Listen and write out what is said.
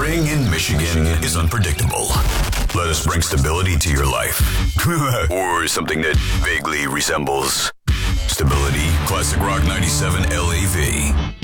Spring in Michigan is unpredictable. Let us bring stability to your life. Or something that vaguely resembles stability. Classic Rock 97 LAV.